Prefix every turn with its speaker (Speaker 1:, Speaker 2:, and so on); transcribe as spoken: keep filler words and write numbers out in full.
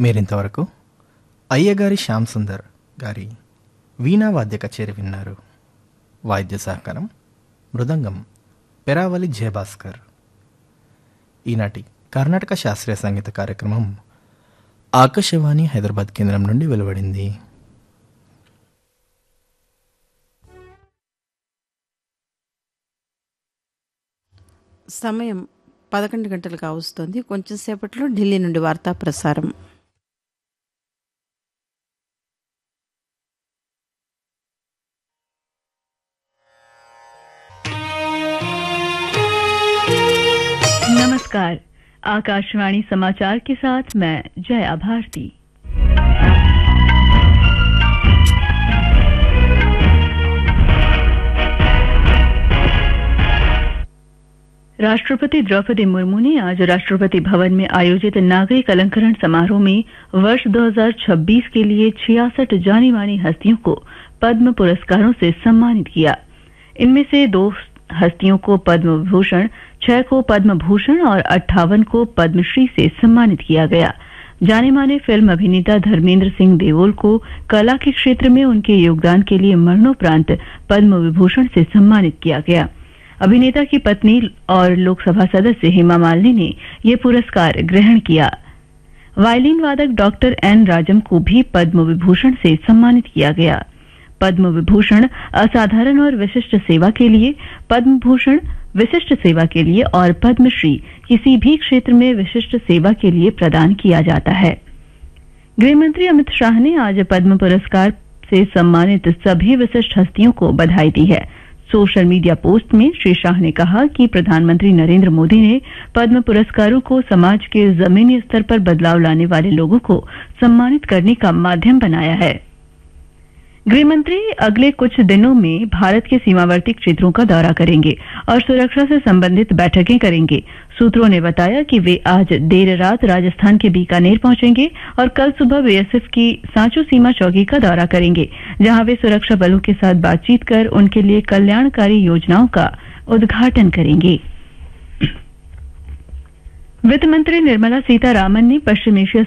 Speaker 1: మీరింతవరకు అయ్యగారి శ్యామ్ సుందర్ గారి వీణా వాద్య కచేరి విన్నారు. వాయిద్య సహకారం మృదంగం పెరావలి జయభాస్కర్. ఈనాటి కర్ణాటక శాస్త్రీయ సంగీత కార్యక్రమం ఆకాశవాణి హైదరాబాద్ కేంద్రం నుండి వెలువడింది.
Speaker 2: సమయం పదకొండు గంటలు కావస్తుంది. కొంచెం సేపట్లో ఢిల్లీ నుండి వార్తా ప్రసారం.
Speaker 3: नमस्कार, आकाशवाणी समाचार के साथ मैं जया भारती। राष्ट्रपति द्रौपदी मुर्मू ने आज राष्ट्रपति भवन में आयोजित नागरिक अलंकरण समारोह में वर्ष दो हज़ार छब्बीस के लिए छियासठ जानी मानी हस्तियों को पद्म पुरस्कारों से सम्मानित किया। इनमें से दो हस्तियों को पद्म विभूषण, छह को पद्म भूषण और अट्ठावन को पद्मश्री से सम्मानित किया गया। जाने माने फिल्म अभिनेता धर्मेंद्र सिंह देओल को कला के क्षेत्र में उनके योगदान के लिए मरणोपरांत पद्म विभूषण से सम्मानित किया गया। अभिनेता की पत्नी और लोकसभा सदस्य हेमा मालिनी ने ये पुरस्कार ग्रहण किया। वायलिन वादक डॉक्टर एन राजम को भी पद्म विभूषण से सम्मानित किया गया। पद्म विभूषण असाधारण और विशिष्ट सेवा के लिए, पद्म भूषण विशिष्ट सेवा के लिए और पद्मश्री किसी भी क्षेत्र में विशिष्ट सेवा के लिए प्रदान किया जाता है। गृह मंत्री अमित शाह ने आज पद्म पुरस्कार से सम्मानित सभी विशिष्ट हस्तियों को बधाई दी है। सोशल मीडिया पोस्ट में श्री शाह ने कहा कि प्रधानमंत्री नरेंद्र मोदी ने पद्म पुरस्कारों को समाज के जमीनी स्तर पर बदलाव लाने वाले लोगों को सम्मानित करने का माध्यम बनाया है। गृहमंत्री अगले कुछ दिनों में भारत के सीमावर्ती क्षेत्रों का दौरा करेंगे और सुरक्षा से संबंधित बैठकें करेंगे। सूत्रों ने बताया कि वे आज देर रात राजस्थान के बीकानेर पहुंचेंगे और कल सुबह बीएसएफ की सांचो सीमा चौकी का दौरा करेंगे, जहां वे सुरक्षा बलों के साथ बातचीत कर उनके लिए कल्याणकारी योजनाओं का उद्घाटन करेंगे। वित्त मंत्री निर्मला सीतारामन ने पश्चिम एशिया